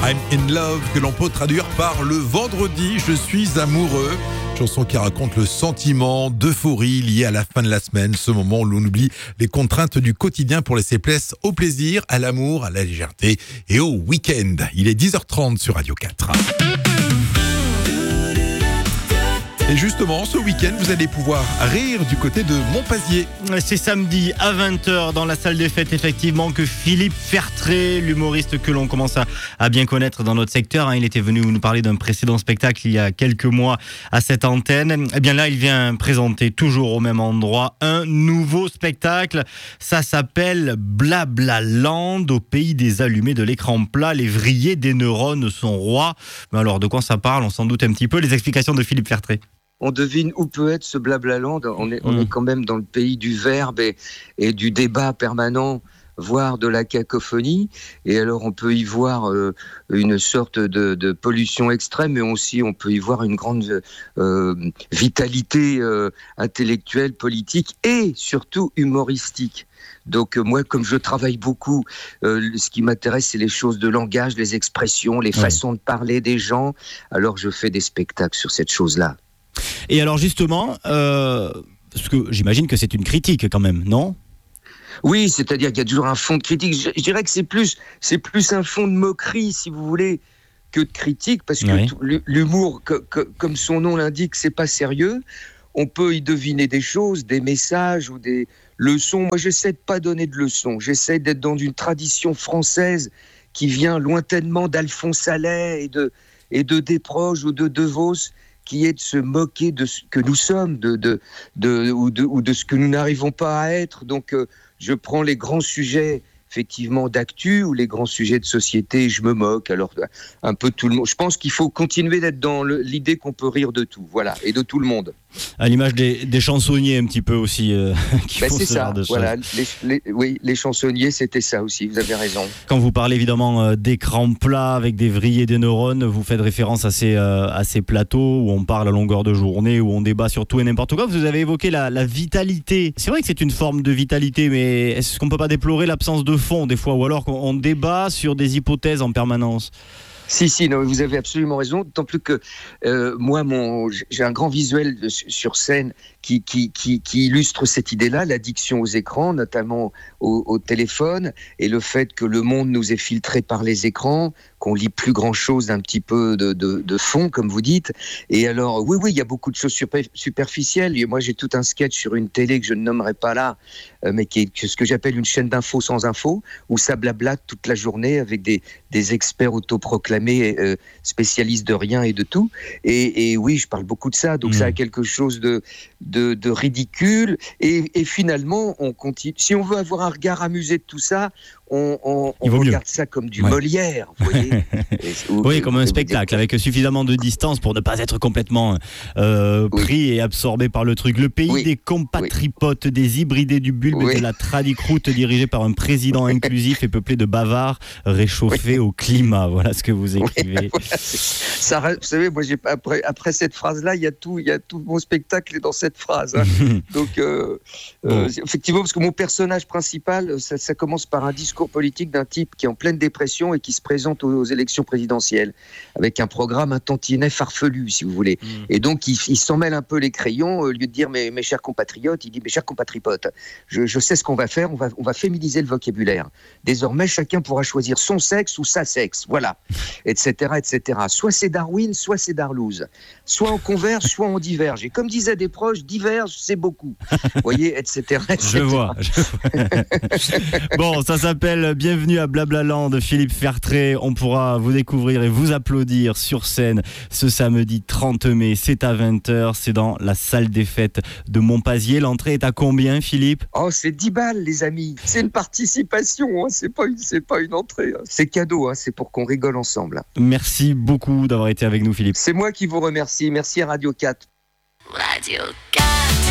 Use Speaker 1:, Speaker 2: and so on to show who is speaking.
Speaker 1: I'm in love, que l'on peut traduire par le vendredi, je suis amoureux. Chanson qui raconte le sentiment d'euphorie lié à la fin de la semaine, ce moment où l'on oublie les contraintes du quotidien pour laisser place au plaisir, à l'amour, à la légèreté et au week-end. Il est 10h30 sur Radio 4. Et justement, ce week-end, vous allez pouvoir rire du côté de Montpazier.
Speaker 2: C'est samedi à 20h dans la salle des fêtes, effectivement, que Philippe Fertré, l'humoriste que l'on commence à bien connaître dans notre secteur, il était venu nous parler d'un précédent spectacle il y a quelques mois à cette antenne. Eh bien là, il vient présenter toujours au même endroit un nouveau spectacle. Ça s'appelle Blablaland, au pays des allumés de l'écran plat. Les vrillés des neurones sont rois. Mais alors, de quoi ça parle ? On s'en doute un petit peu. Les explications de Philippe Fertré.
Speaker 3: On devine où peut être ce Blablaland. On est quand même dans le pays du verbe et du débat permanent, voire de la cacophonie. Et alors, on peut y voir une sorte de pollution extrême, mais aussi on peut y voir une grande vitalité intellectuelle, politique et surtout humoristique. Donc moi, comme je travaille beaucoup, ce qui m'intéresse, c'est les choses de langage, les expressions, les façons de parler des gens. Alors, je fais des spectacles sur cette chose-là.
Speaker 2: Et alors justement, parce que j'imagine que c'est une critique quand même, non ?
Speaker 3: Oui, c'est-à-dire qu'il y a toujours un fond de critique. Je dirais que c'est plus un fond de moquerie, si vous voulez, que de critique, parce que l'humour, comme son nom l'indique, c'est pas sérieux. On peut y deviner des choses, des messages ou des leçons. Moi, j'essaie de pas donner de leçons. J'essaie d'être dans une tradition française qui vient lointainement d'Alphonse Allais et de Desproges ou de De Vos, qui est de se moquer de ce que nous sommes, ou de ce que nous n'arrivons pas à être. Donc, je prends les grands sujets, effectivement, d'actu ou les grands sujets de société et je me moque. Alors, un peu tout le monde. Je pense qu'il faut continuer d'être dans l'idée qu'on peut rire de tout, voilà, et de tout le monde.
Speaker 2: À l'image des chansonniers un petit peu aussi, qui font
Speaker 3: c'est
Speaker 2: ce
Speaker 3: ça,
Speaker 2: genre de choses.
Speaker 3: voilà. Les chansonniers, c'était ça aussi, vous avez raison.
Speaker 2: Quand vous parlez évidemment d'écran plat avec des vrillés des neurones, vous faites référence à ces plateaux où on parle à longueur de journée, où on débat sur tout et n'importe quoi. Vous avez évoqué la vitalité. C'est vrai que c'est une forme de vitalité, mais est-ce qu'on ne peut pas déplorer l'absence de fond des fois, ou alors qu'on débat sur des hypothèses en permanence ?
Speaker 3: Si, non, vous avez absolument raison, d'autant plus que moi, j'ai un grand visuel sur scène qui illustre cette idée-là, l'addiction aux écrans, notamment au téléphone, et le fait que le monde nous est filtré par les écrans, qu'on lit plus grand-chose d'un petit peu de fond, comme vous dites. Et alors, oui, il y a beaucoup de choses superficielles. Et moi, j'ai tout un sketch sur une télé que je ne nommerai pas là, mais qui est ce que j'appelle une chaîne d'infos sans infos, où ça blablate toute la journée avec des experts autoproclamés, spécialistes de rien et de tout. Et oui, je parle beaucoup de ça. Donc ça a quelque chose de ridicule. Et finalement, on continue. Si on veut avoir un regard amusé de tout ça, on regarde ça comme du Molière, vous voyez.
Speaker 2: Oui, comme un spectacle, avec suffisamment de distance pour ne pas être complètement pris et absorbé par le truc. Le pays des compatriotes, des hybridés du bulbe et de la tradicroute, dirigé par un président inclusif et peuplé de bavards réchauffés au climat. Voilà ce que vous écrivez.
Speaker 3: Ça, vous savez, moi, après cette phrase-là, il y a tout mon spectacle est dans cette phrase. Hein. Donc, effectivement, parce que mon personnage principal, ça commence par un discours politique d'un type qui est en pleine dépression et qui se présente aux élections présidentielles avec un programme un tantinet farfelu, si vous voulez. Et donc, il s'en mêle un peu les crayons. Au lieu de dire mes chers compatriotes, il dit mes chers compatriotes, je sais ce qu'on va faire, on va féminiser le vocabulaire. Désormais, chacun pourra choisir son sexe ou sa sexe, voilà, etc., etc. Soit c'est Darwin, soit c'est Darlouse. Soit on converge, soit on diverge. Et comme disaient des proches, diverge, c'est beaucoup. Vous voyez, etc., etc.
Speaker 2: Je vois. Bon, ça s'appelle Bienvenue à Blablaland de Philippe Fertré. On pourra vous découvrir et vous applaudir sur scène ce samedi 30 mai. C'est à 20h, c'est dans la salle des fêtes de Montpazier. L'entrée est à combien, Philippe ?
Speaker 3: Oh, c'est 10 balles, les amis. C'est une participation, hein. C'est pas une entrée. Hein. C'est cadeau, hein. C'est pour qu'on rigole ensemble.
Speaker 2: Merci beaucoup d'avoir été avec nous, Philippe.
Speaker 3: C'est moi qui vous remercie. Merci à Radio 4.
Speaker 4: Radio 4.